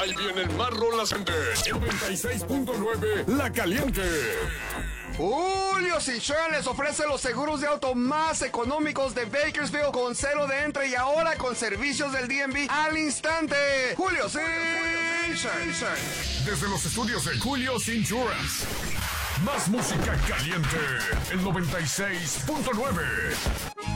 Ahí vienen más rolas en 96.9 La Caliente. Julio Citroën les ofrece los seguros de auto más económicos de Bakersfield con cero de entre y ahora con servicios del DMV al instante. Julio Citroën. Desde los estudios de Julio's Insurance. Más música caliente. El 96.9.